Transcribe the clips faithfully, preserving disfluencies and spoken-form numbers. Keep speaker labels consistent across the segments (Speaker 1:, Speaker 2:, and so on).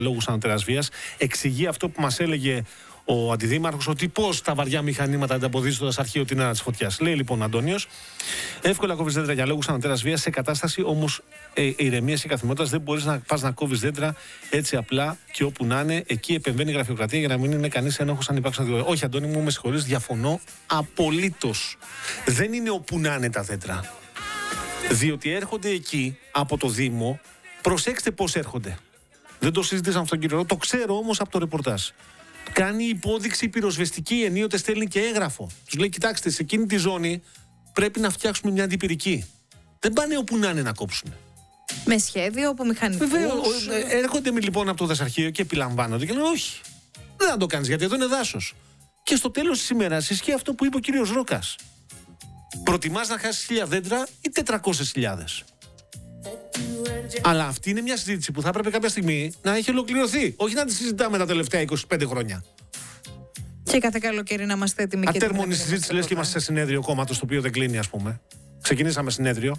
Speaker 1: λόγους ανωτέρας βίας. Εξηγεί αυτό που μας έλεγε ο αντιδήμαρχος, ότι πώς τα βαριά μηχανήματα ανταποδίδουν στο δασαρχείο την ώρα της φωτιάς. Λέει λοιπόν ο Αντώνιος, εύκολα κόβεις δέντρα για λόγους ανωτέρας βίας, σε κατάσταση όμως ε, ηρεμίας και καθημερινότητας δεν μπορείς να πας να κόβεις δέντρα έτσι απλά και όπου να είναι. Εκεί επεμβαίνει η γραφειοκρατία για να μην είναι κανείς ένοχος αν υπάρξουν αντιδρομές. Όχι, Αντώνη μου, με συγχωρείς, διαφωνώ απολύτως. Δεν είναι όπου να είναι τα δέντρα. Διότι έρχονται εκεί από το Δήμο, προσέξτε πώς έρχονται. Δεν το συζητήσαμε αυτόν τον κύριο, το ξέρω όμως από το ρεπορτάζ. Κάνει υπόδειξη πυροσβεστική, ενίοτε στέλνει και έγγραφο. Τους λέει: κοιτάξτε, σε εκείνη τη ζώνη πρέπει να φτιάξουμε μια αντιπυρική. Δεν πάνε όπου να είναι να κόψουν.
Speaker 2: Με σχέδιο, από μηχανικούς.
Speaker 1: Βεβαίως. Έρχονται λοιπόν από το δασαρχείο και επιλαμβάνονται και λένε: όχι, δεν θα το κάνεις γιατί εδώ είναι δάσος. Και στο τέλος της ημέρας ισχύει αυτό που είπε ο κύριος Ρόκας. Προτιμάς να χάσεις χίλια δέντρα ή τετρακόσιες χιλιάδες. Αλλά αυτή είναι μια συζήτηση που θα έπρεπε κάποια στιγμή να έχει ολοκληρωθεί. Όχι να τη συζητάμε τα τελευταία είκοσι πέντε χρόνια.
Speaker 2: Και κάθε καλοκαίρι να είμαστε έτοιμοι.
Speaker 1: Ατέρμονη συζήτηση, λες και είμαστε σε συνέδριο κόμματος το οποίο δεν κλείνει, ας πούμε. Ξεκινήσαμε συνέδριο.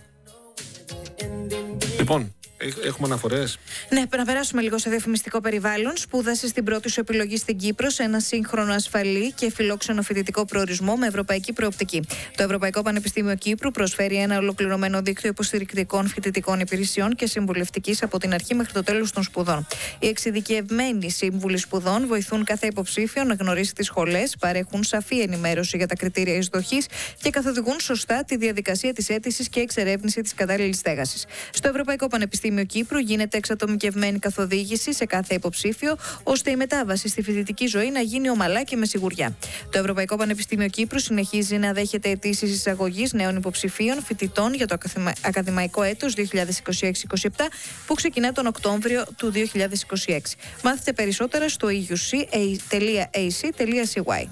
Speaker 1: Λοιπόν, έχουμε αναφορές.
Speaker 2: Ναι, να περάσουμε λίγο σε διαφημιστικό περιβάλλον. Σπούδασε στην πρώτη σου επιλογή στην Κύπρο σε ένα σύγχρονο, ασφαλή και φιλόξενο φοιτητικό προορισμό με ευρωπαϊκή προοπτική. Το Ευρωπαϊκό Πανεπιστήμιο Κύπρου προσφέρει ένα ολοκληρωμένο δίκτυο υποστηρικτικών φοιτητικών υπηρεσιών και συμβουλευτική από την αρχή μέχρι το τέλος των σπουδών. Οι εξειδικευμένοι σύμβουλοι σπουδών βοηθούν κάθε υποψήφιο να γνωρίσει τις σχολές, παρέχουν σαφή ενημέρωση για τα κριτήρια εισδοχής και καθοδηγούν σωστά τη διαδικασία της αίτησης και εξερεύνηση της κατάλληλης στέγασης. Στο Ευρωπαϊκό Πανεπιστήμιο Κύπρου γίνεται εξατομικευμένη καθοδήγηση σε κάθε υποψήφιο, ώστε η μετάβαση στη φοιτητική ζωή να γίνει ομαλά και με σιγουριά. Το Ευρωπαϊκό Πανεπιστήμιο Κύπρου συνεχίζει να δέχεται αιτήσεις εισαγωγής νέων υποψηφίων φοιτητών για το ακαδημαϊκό έτος δύο χιλιάδες είκοσι έξι είκοσι επτά που ξεκινά τον Οκτώβριο του δύο χιλιάδες είκοσι έξι. Μάθετε περισσότερα στο e u c τελεία a c τελεία c y.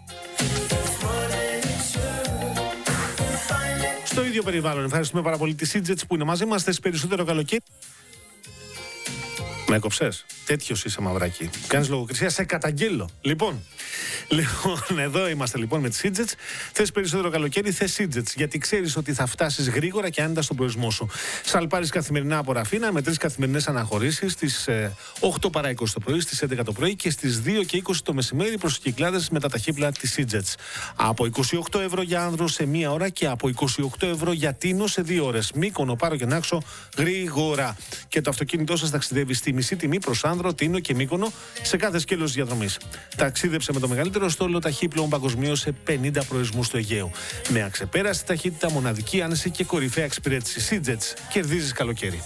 Speaker 1: Στο ίδιο περιβάλλον, ευχαριστούμε πάρα πολύ τη Σίτζετς που είναι μαζί μας. Θες περισσότερο καλοκαίρι? Με έκοψες. Τέτοιος είσαι, μαυράκι. Κάνεις λογοκρισία, σε καταγγέλλω. Λοιπόν, λοιπόν, εδώ είμαστε λοιπόν με τη Σίτζετς. Θες περισσότερο καλοκαίρι, θες Σίτζετς. Γιατί ξέρεις ότι θα φτάσεις γρήγορα και άνετα στον προορισμό σου. Σαλπάρεις καθημερινά από Ραφίνα με τρεις καθημερινές αναχωρήσεις στις ε, οκτώ παρά είκοσι το πρωί, στις έντεκα το πρωί και στις δύο και είκοσι το μεσημέρι προς Κυκλάδες με τα ταχύπλα της Σίτζετς. Από είκοσι οκτώ ευρώ για άνδρο σε μία ώρα και από είκοσι οκτώ ευρώ για τίνο σε δύο ώρες. Μύκονο, Πάρο και Νάξο γρήγορα. Και το αυτοκίνητό σας ταξιδεύει στη μισή τιμή προς Άνδρο, Τίνο και Μύκονο σε κάθε σκέλος της διαδρομής. Ταξίδεψε με το μεγαλύτερο στόλο ταχύπλων παγκοσμίως σε πενήντα προορισμούς του Αιγαίου. Με αξεπέραστη ταχύτητα, μοναδική άνεση και κορυφαία εξυπηρέτηση. Σίτζετς, κερδίζεις καλοκαίρι.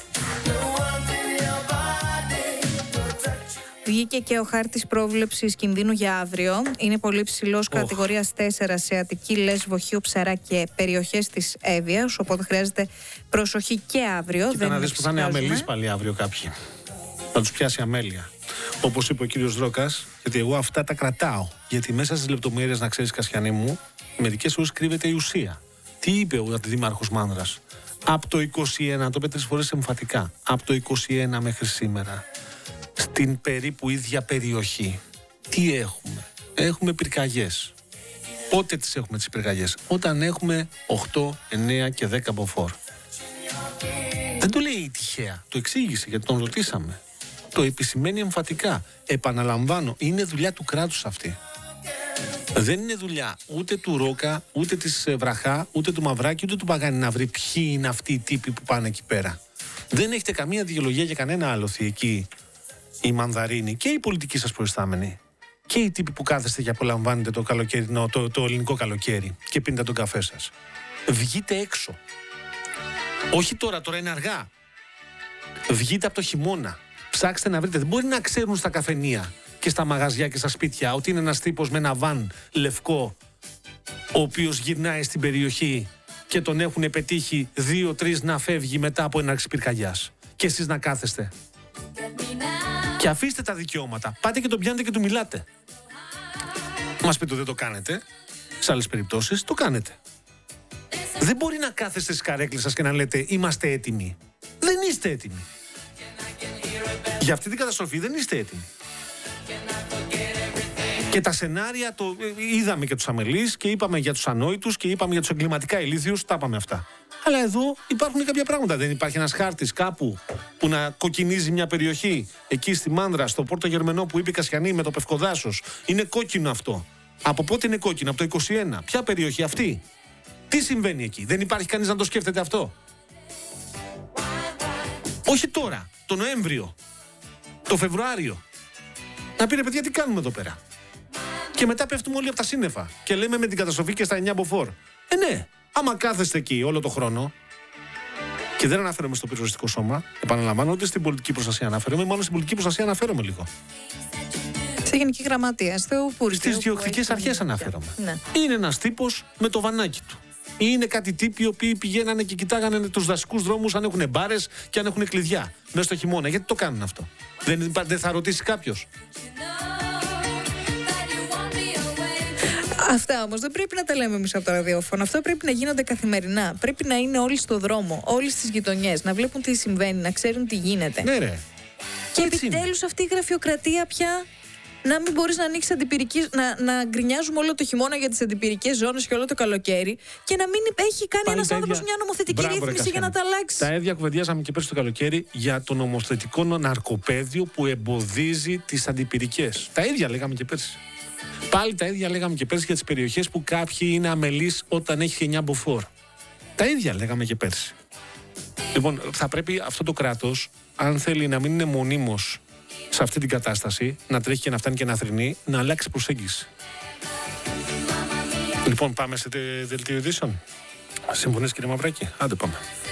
Speaker 2: Βγήκε και ο χάρτης πρόβλεψης κινδύνου για αύριο. Είναι πολύ ψηλός, oh. κατηγορίας τέσσερα σε Αττική, Λέσβο, Χίο, Ψαρά και περιοχές της Εύβοιας. Οπότε χρειάζεται προσοχή και αύριο.
Speaker 1: Κοίτα να δεις που θα είναι αμελείς πάλι αύριο κάποιοι. Θα τους πιάσει αμέλεια. Όπως είπε ο κύριος Δρόκας, γιατί εγώ αυτά τα κρατάω. Γιατί μέσα στις λεπτομέρειες, να ξέρεις, Κασιανή μου, μερικές φορές κρύβεται η ουσία. Τι είπε ο αντιδήμαρχος Μάνδρας? Από το είκοσι ένα, το είπε τρεις φορές εμφατικά, από το είκοσι ένα μέχρι σήμερα, στην περίπου ίδια περιοχή, τι έχουμε? Έχουμε πυρκαγιές. Πότε τις έχουμε τις πυρκαγιές? Όταν έχουμε οκτώ, εννέα και δέκα μποφόρ. Δεν το λέει τυχαία, το εξήγησε γιατί τον ρωτήσαμε. Το επισημαίνει εμφατικά. Επαναλαμβάνω, είναι δουλειά του κράτους αυτή. Δεν είναι δουλειά ούτε του Ρόκα, ούτε της Βραχά, ούτε του Μαυράκη, ούτε του Παγάνη να βρει ποιοι είναι αυτοί οι τύποι που πάνε εκεί πέρα. Δεν έχετε καμία δικαιολογία για κανένα άλοθη εκεί. Οι Μανδαρίνοι και οι πολιτικοί σας προϊστάμενοι. Και οι τύποι που κάθεστε και απολαμβάνετε το, καλοκαιρινό, το, το ελληνικό καλοκαίρι και πίνετε τον καφέ σας. Βγείτε έξω. Όχι τώρα, τώρα είναι αργά. Βγείτε από το χειμώνα. Ψάξτε να βρείτε. Δεν μπορεί να ξέρουν στα καφενεία και στα μαγαζιά και στα σπίτια ότι είναι ένας τύπος με ένα βαν λευκό, ο οποίος γυρνάει στην περιοχή και τον έχουν πετύχει δύο-τρεις να φεύγει μετά από έναρξη πυρκαγιάς. Και εσείς να κάθεστε. Και αφήστε τα δικαιώματα. Πάτε και τον πιάνετε και του μιλάτε. Μας πείτε ότι δεν το κάνετε. Σε άλλες περιπτώσεις το κάνετε. Δεν μπορεί να κάθεστε στις καρέκλες σας και να λέτε είμαστε έτοιμοι. Δεν είστε έτοιμοι. Για αυτή την καταστροφή δεν είστε έτοιμοι. Και τα σενάρια το είδαμε και τους αμελείς και είπαμε για τους ανόητους και είπαμε για τους εγκληματικά ηλίθιους. Τα είπαμε αυτά. Αλλά εδώ υπάρχουν κάποια πράγματα. Δεν υπάρχει ένας χάρτης κάπου που να κοκκινίζει μια περιοχή. Εκεί στη Μάνδρα, στο Πόρτο Γερμενό που είπε η Κασιανή με το Πευκοδάσος. Είναι κόκκινο αυτό. Από πότε είναι κόκκινο, από το είκοσι ένα. Ποια περιοχή αυτή? Τι συμβαίνει εκεί? Δεν υπάρχει κανείς να το σκέφτεται αυτό? Όχι τώρα, το Νοέμβριο, το Φεβρουάριο. Να πει ρε παιδιά, τι κάνουμε εδώ πέρα? Και μετά πέφτουμε όλοι από τα σύννεφα και λέμε με την καταστροφή και στα εννιά μποφόρ. Ε, ναι, άμα κάθεστε εκεί όλο το χρόνο. Και δεν αναφέρομαι στο πυροσβεστικό σώμα, επαναλαμβάνω, ούτε στην πολιτική προστασία αναφέρομαι, μάλλον στην πολιτική προστασία αναφέρομαι λίγο.
Speaker 2: Στη Γενική Γραμματεία, στο Υπουργείο.
Speaker 1: Στις διοκτικές αρχές αναφέρομαι.
Speaker 2: Ναι.
Speaker 1: Είναι ένας τύπος με το βανάκι του. Είναι κάτι τύποι οι οποίοι πηγαίνανε και κοιτάγανε τους δασικούς δρόμους αν έχουν μπάρες και αν έχουν κλειδιά μέσα στο χειμώνα. Γιατί το κάνουν αυτό? Δεν, δεν θα ρωτήσει κάποιος?
Speaker 2: Αυτά όμως δεν πρέπει να τα λέμε εμείς από το ραδιόφωνο. Αυτά πρέπει να γίνονται καθημερινά. Πρέπει να είναι όλοι στο δρόμο, όλοι στις γειτονιές, να βλέπουν τι συμβαίνει, να ξέρουν τι γίνεται.
Speaker 1: Ναι, ρε.
Speaker 2: Και επιτέλους αυτή η γραφειοκρατία πια να μην μπορείς να ανοίξεις αντιπυρική, να, να γκρινιάζουμε όλο το χειμώνα για τις αντιπυρικές ζώνες και όλο το καλοκαίρι και να μην έχει κάνει ένας άνθρωπος μια νομοθετική Μπράβο, ρύθμιση ρε, για να τα αλλάξει.
Speaker 1: Τα ίδια κουβεντιάσαμε και πέρσι το καλοκαίρι για το νομοθετικό ναρκοπαίδιο που εμποδίζει τις αντιπυρικές. Τα ίδια λέγαμε και πέρσι. Πάλι τα ίδια λέγαμε και πέρσι για τις περιοχές που κάποιοι είναι αμελείς όταν έχει εννιά μποφόρ. Τα ίδια λέγαμε και πέρσι. Λοιπόν, θα πρέπει αυτό το κράτος, αν θέλει να μην είναι μονίμως σε αυτή την κατάσταση, να τρέχει και να φτάνει και να θρηνεί, να αλλάξει προσέγγιση. Λοιπόν, πάμε σε δελτίο ειδήσεων. Συμφωνείς, κύριε Μαυράκη? Άντε πάμε.